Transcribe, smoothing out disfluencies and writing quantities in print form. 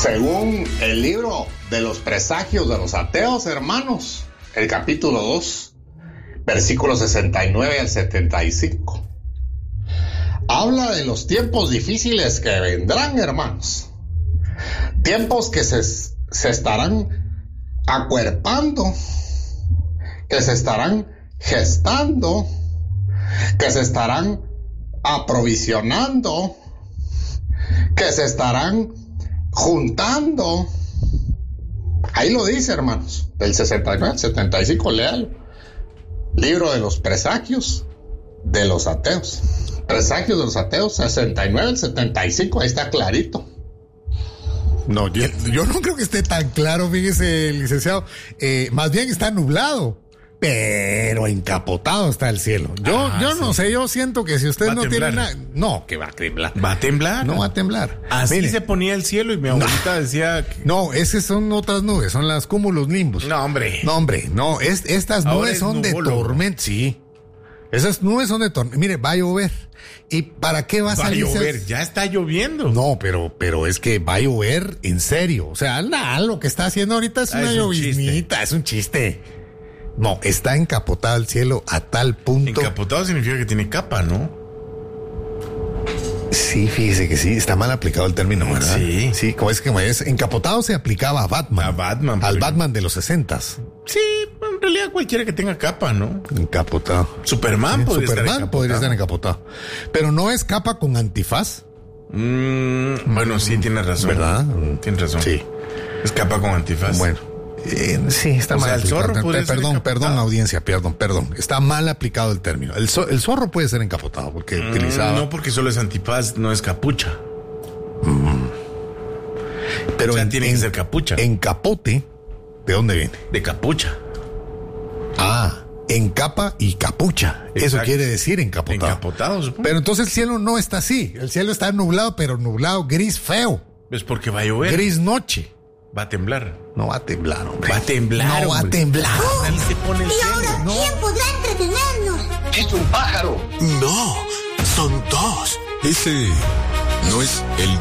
Según el libro de los presagios de los ateos, hermanos, el capítulo 2, versículos 69 al 75, habla de los tiempos difíciles que vendrán, hermanos. Tiempos que se estarán acuerpando, que se estarán gestando, que se estarán aprovisionando, que se estarán juntando. Ahí lo dice, hermanos, del 69 al 75, léalo. Libro de los presagios de los ateos. Presagios de los ateos, 69 al 75, ahí está clarito. No, yo no creo que esté tan claro, fíjese, licenciado. Más bien está nublado, pero encapotado está el cielo. Yo no sé, yo siento que si usted no tiene nada... No, que va a temblar. ¿Va a temblar? No va a temblar. Así mire, se ponía el cielo y mi abuelita decía... No, esas son otras nubes, son las cúmulos nimbus. No, hombre. No, estas nubes son de tormenta, sí. Esas nubes son de tormenta. Mire, va a llover. ¿Y para qué va a salir? Va a llover, ya está lloviendo. No, pero es que va a llover en serio. O sea, lo que está haciendo ahorita es una lloviznita, es un chiste. No, está encapotado el cielo a tal punto. Encapotado significa que tiene capa, ¿no? Sí, fíjese que sí, está mal aplicado el término, ¿verdad? Sí. Sí, como es encapotado se aplicaba a Batman. A Batman. Al Batman de los 60s. Sí, en realidad cualquiera que tenga capa, ¿no? Encapotado. Superman podría estar encapotado. Pero no es capa con antifaz. Bueno, sí, tiene razón. ¿Verdad? Tiene razón. Sí. Es capa con antifaz. Bueno. Sí, está mal aplicado. Perdón, audiencia, perdón. Está mal aplicado el término. El zorro puede ser encapotado porque utilizaba... No, porque solo es antifaz, no es capucha. Pero tiene que ser capucha. Encapote, ¿de dónde viene? De capucha. En capa y capucha. Exacto. Eso quiere decir encapotado. Encapotado, supongo. Pero entonces el cielo no está así. El cielo está nublado, pero nublado gris feo. Es porque va a llover. Gris noche. Va a temblar. No va a temblar, hombre. Va a temblar. No va a temblar. Ahí se pone el cielo. Ahora, ¿quién podrá entretenernos? Es un pájaro. No, son dos. Ese no es el